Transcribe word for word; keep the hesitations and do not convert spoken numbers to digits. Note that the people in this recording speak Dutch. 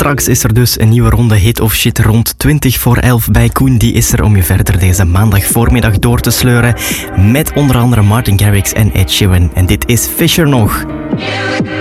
Straks is er dus een nieuwe ronde Hit of Shit rond twintig voor elf bij Koen. Die is er om je verder deze maandag voormiddag door te sleuren met onder andere Martin Garrix en Ed Sheeran. En dit is Fisher nog.